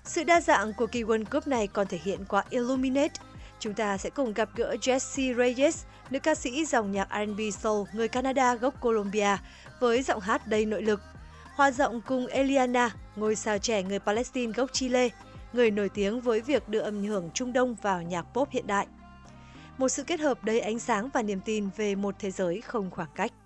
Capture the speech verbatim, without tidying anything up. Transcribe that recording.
Sự đa dạng của kỳ World Cup này còn thể hiện qua Illuminate. Chúng ta sẽ cùng gặp gỡ Jessie Reyes, nữ ca sĩ dòng nhạc R and B Soul người Canada gốc Colombia với giọng hát đầy nội lực. Hòa giọng cùng Eliana, ngôi sao trẻ người Palestine gốc Chile, người nổi tiếng với việc đưa âm hưởng Trung Đông vào nhạc pop hiện đại. Một sự kết hợp đầy ánh sáng và niềm tin về một thế giới không khoảng cách.